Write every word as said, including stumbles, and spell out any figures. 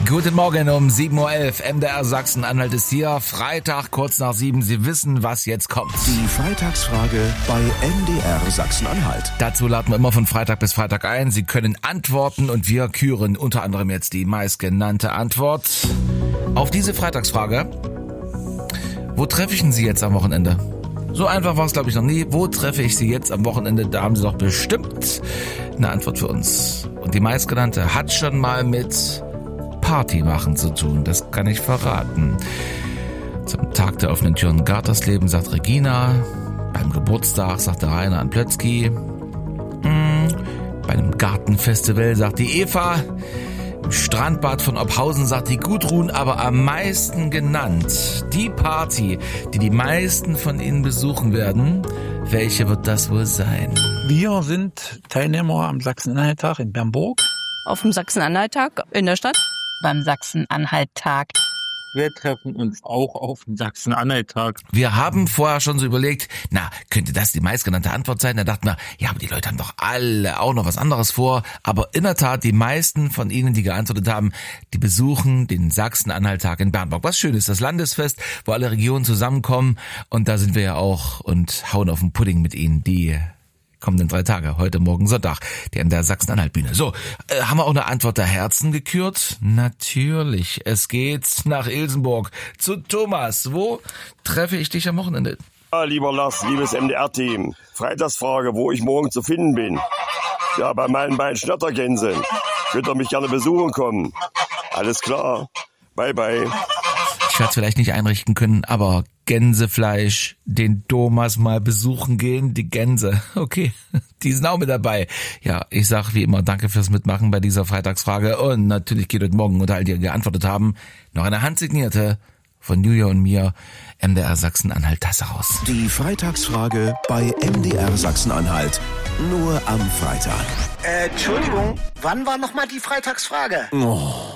Guten Morgen um sieben Uhr elf. M D R Sachsen-Anhalt ist hier. Freitag, kurz nach sieben. Sie wissen, was jetzt kommt. Die Freitagsfrage bei M D R Sachsen-Anhalt. Dazu laden wir immer von Freitag bis Freitag ein. Sie können antworten und wir küren unter anderem jetzt die meistgenannte Antwort auf diese Freitagsfrage. Wo treffe ich denn Sie jetzt am Wochenende? So einfach war es, glaube ich, noch nie. Wo treffe ich Sie jetzt am Wochenende? Da haben Sie doch bestimmt eine Antwort für uns. Und die meistgenannte hat schon mal mit Party machen zu tun, das kann ich verraten. Zum Tag der offenen Türen Gartersleben sagt Regina, beim Geburtstag sagt der Rainer an Plötzky, hm, bei einem Gartenfestival sagt die Eva, im Strandbad von Ophausen sagt die Gudrun, aber am meisten genannt, die Party, die die meisten von Ihnen besuchen werden, welche wird das wohl sein? Wir sind Teilnehmer am Sachsen-Anhalt-Tag in Bernburg. Auf dem Sachsen-Anhalt-Tag in der Stadt. Beim Sachsen-Anhalt-Tag. Wir treffen uns auch auf dem Sachsen-Anhalt-Tag. Wir haben vorher schon so überlegt, na, könnte das die meistgenannte Antwort sein? Da dachten wir, ja, aber die Leute haben doch alle auch noch was anderes vor. Aber in der Tat, die meisten von Ihnen, die geantwortet haben, die besuchen den Sachsen-Anhalt-Tag in Bernburg. Was schön ist, das Landesfest, wo alle Regionen zusammenkommen. Und da sind wir ja auch und hauen auf den Pudding mit Ihnen, die kommenden drei Tage, heute, morgen, Sonntag, die an der Sachsen-Anhalt-Bühne. So, äh, haben wir auch eine Antwort der Herzen gekürt? Natürlich, es geht nach Ilsenburg zu Thomas. Wo treffe ich dich am Wochenende? Ja, lieber Lars, liebes M D R-Team, Freitagsfrage, wo ich morgen zu finden bin. Ja, bei meinen beiden Schnattergänsen. Könnt ihr mich gerne besuchen kommen. Alles klar, bye bye. Ich werde es vielleicht nicht einrichten können, aber Gänsefleisch, den Thomas mal besuchen gehen, die Gänse. Okay, die sind auch mit dabei. Ja, ich sag wie immer danke fürs Mitmachen bei dieser Freitagsfrage und natürlich geht heute Morgen unter all die geantwortet haben noch eine handsignierte von Julia und mir, M D R Sachsen-Anhalt-Tasse raus. Die Freitagsfrage bei M D R Sachsen-Anhalt. Nur am Freitag. Äh, Entschuldigung, wann war nochmal die Freitagsfrage? Oh.